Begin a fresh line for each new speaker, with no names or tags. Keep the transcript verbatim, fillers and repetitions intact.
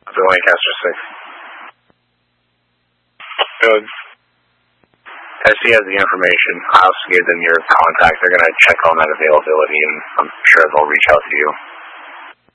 The Lancaster six. Good. As he has the information, I also gave them your contact. They're going to check on that availability, and I'm sure they'll reach out to you.